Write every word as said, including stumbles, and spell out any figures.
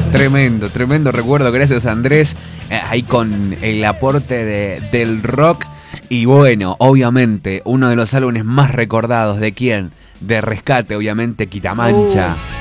Tremendo, tremendo recuerdo, gracias Andrés, eh, ahí con el aporte de, del rock. Y bueno, obviamente, uno de los álbumes más recordados, ¿de quién? De Rescate, obviamente, Quitamancha. Uh.